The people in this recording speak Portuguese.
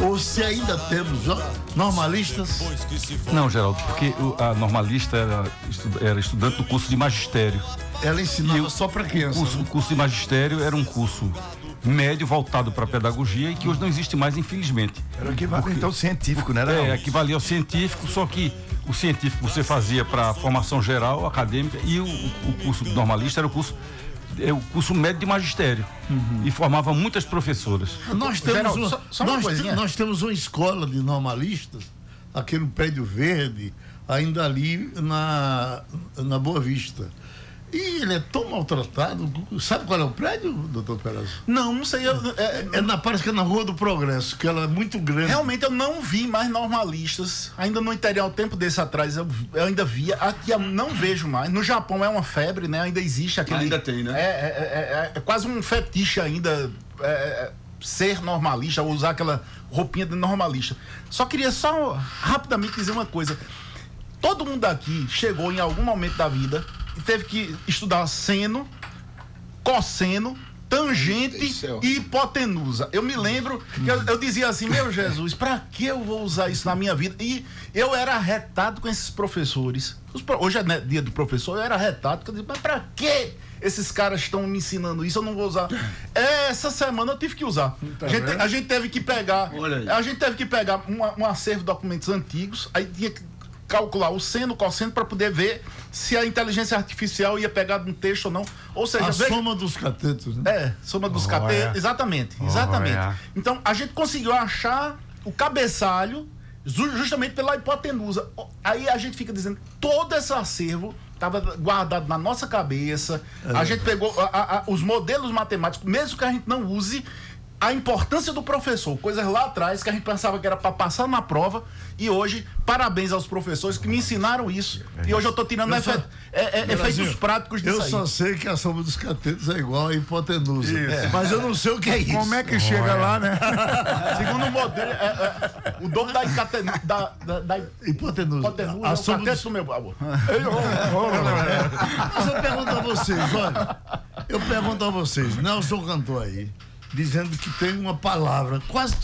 ou se ainda temos normalistas. Não, Geraldo, porque a normalista era estudante do curso de magistério. Ela ensinava só para criança. O curso de magistério era um curso médio voltado para a pedagogia e que hoje não existe mais, infelizmente. Era o equivalente ao científico, né? Equivalia ao científico, só que o científico você fazia para formação geral, acadêmica, e o curso normalista era o curso médio de magistério. E formava muitas professoras. Nós temos, Geraldo, nós temos uma escola de normalistas aqui no Prédio Verde, ainda ali na Boa Vista. E ele é tão maltratado. Sabe qual é o prédio, doutor Perazzo? Não sei. Parece que é na Rua do Progresso, que ela é muito grande. Realmente eu não vi mais normalistas. Ainda no interior, tempo desse atrás, eu ainda via. Aqui eu não vejo mais. No Japão é uma febre, né? Ainda existe aquele. Ainda tem, né? É quase um fetiche ainda. Ser normalista, ou usar aquela roupinha de normalista. Só queria rapidamente dizer uma coisa. Todo mundo aqui chegou em algum momento da vida e teve que estudar seno, cosseno, tangente e hipotenusa. Eu me lembro que eu dizia assim, meu Jesus, pra que eu vou usar isso na minha vida? E eu era retado com esses professores. Hoje é dia do professor, eu era retado, porque eu dizia, mas pra que esses caras estão me ensinando isso? Eu não vou usar. Essa semana eu tive que usar. A gente teve que pegar um acervo de documentos antigos, aí tinha que calcular o seno, o cosseno, para poder ver se a inteligência artificial ia pegar um texto ou não. Ou seja, soma dos catetos, né? Soma dos catetos, exatamente. Então, a gente conseguiu achar o cabeçalho justamente pela hipotenusa. Aí a gente fica dizendo, todo esse acervo estava guardado na nossa cabeça, a gente pegou os modelos matemáticos, mesmo que a gente não use, a importância do professor, coisas lá atrás que a gente pensava que era para passar na prova, e hoje, parabéns aos professores que me ensinaram isso, e hoje eu estou tirando efeitos práticos disso aí. Eu só sei que a soma dos catetos é igual a hipotenusa, mas eu não sei o que é isso. Como é que chega lá, né? Segundo o modelo, o dobro da hipotenusa. A soma o cateto do meu babo. Mas eu pergunto a vocês, Nelson cantou aí, dizendo que tem uma palavra, quase